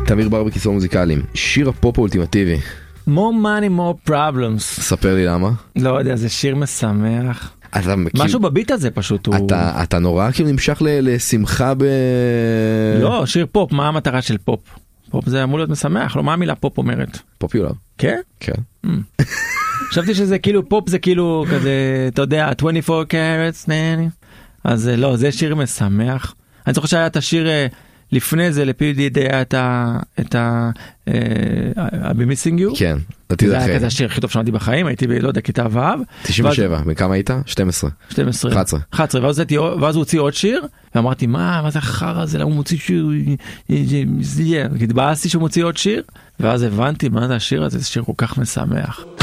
תמיר בר בכיסוי מוזיקליים, שיר הפופ האולטימטיבי. More money, more problems. ספר לי למה. לא יודע, זה שיר משמח. משהו בביט הזה פשוט הוא... אתה נורא כאילו נמשך לשמחה לא, שיר פופ, מה המטרה של פופ? פופ זה אמור להיות משמח, לא מה המילה פופ אומרת? פופולר. כן? כן. חשבתי שזה כאילו, פופ זה כאילו כזה, אתה יודע, 24 carats, אז לא, זה שיר משמח. אני זוכר שהיה את השיר לפני זה, לפיודי היה את ה... I've been missing you. כן. זה היה כזה השיר הכי טוב שמעתי בחיים, הייתי לא יודע, כיתה ואב. 97, מכמה היית? 12. 11. ואז הוא הוציא עוד שיר, ואמרתי, מה זה החרא הזה? הוא מוציא שיר, התבאסתי שהוא מוציא עוד שיר, ואז הבנתי מה זה השיר הזה, זה שיר כל כך משמח.